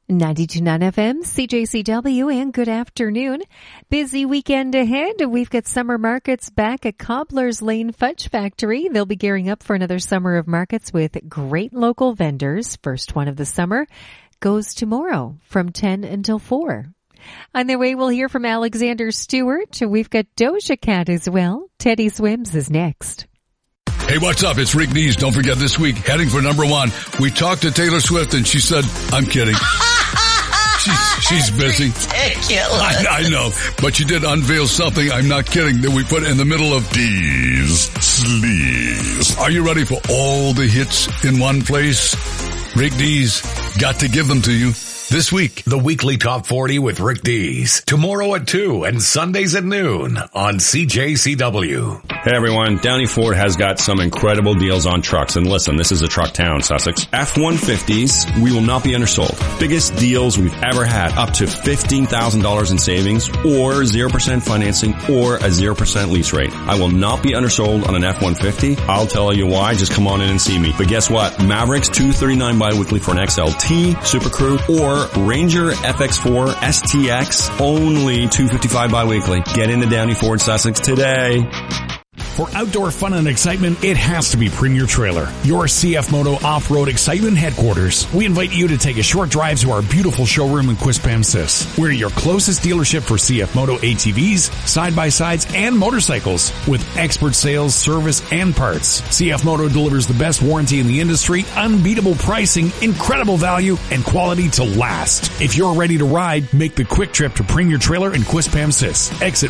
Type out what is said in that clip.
92.9 FM, CJCW, and good afternoon. Busy weekend ahead. We've got summer markets back at Cobbler's Lane Fudge Factory. They'll be gearing up for another summer of markets with great local vendors. First one of the summer goes tomorrow from 10 until 4. On their way, we'll hear from Alexander Stewart. We've got Doja Cat as well. Teddy Swims is next. Hey, what's up? It's Rick Dees. Don't forget this week, heading for number one. We talked to Taylor Swift and she said, I'm kidding. She's busy. Ridiculous. I know, but she did unveil something, I'm not kidding, that we put in the middle of Dees Sleaze. Are you ready for all the hits in one place? Rick Dees got to give them to you. This week, the weekly Top 40 with Rick Dees. Tomorrow at 2 and Sundays at noon on CJCW. Hey everyone, Downey Ford has got some incredible deals on trucks. And listen, this is a truck town, Sussex. F-150s, we will not be undersold. Biggest deals we've ever had, up to $15,000 in savings, or 0% financing, or a 0% lease rate. I will not be undersold on an F-150. I'll tell you why, just come on in and see me. But guess what? Mavericks, $239 bi-weekly for an XLT, Super Crew, or Ranger FX4 STX, only $255 bi-weekly. Get into Downey Ford Sussex today. For outdoor fun and excitement, it has to be Premier Trailer, your CF Moto off-road excitement headquarters. We invite you to take a short drive to our beautiful showroom in Quispamsis. We're your closest dealership for CF Moto ATVs, side-by-sides, and motorcycles with expert sales, service, and parts. CF Moto delivers the best warranty in the industry, unbeatable pricing, incredible value, and quality to last. If you're ready to ride, make the quick trip to Premier Trailer in Quispamsis. Exit